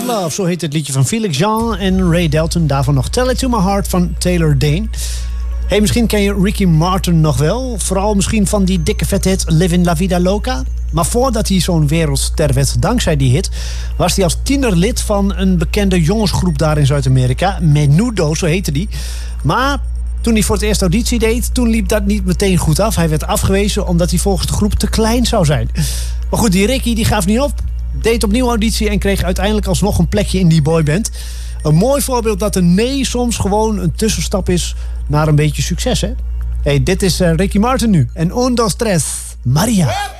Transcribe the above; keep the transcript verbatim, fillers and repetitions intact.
Love, zo heet het liedje van Felix Jean en Ray Dalton. Daarvan nog Tell It To My Heart van Taylor Dayne. Hey, misschien ken je Ricky Martin nog wel. Vooral misschien van die dikke vette hit Livin' La Vida Loca. Maar voordat hij zo'n wereldster werd dankzij die hit, was hij als tiener lid van een bekende jongensgroep daar in Zuid-Amerika. Menudo, zo heette die. Maar toen hij voor het eerst auditie deed, toen liep dat niet meteen goed af. Hij werd afgewezen omdat hij volgens de groep te klein zou zijn. Maar goed, die Ricky die gaf niet op. Deed opnieuw auditie en kreeg uiteindelijk alsnog een plekje in die boyband. Een mooi voorbeeld dat een nee soms gewoon een tussenstap is naar een beetje succes, hè? Hey, dit is uh, Ricky Martin nu. En Un, dos, tres, Maria.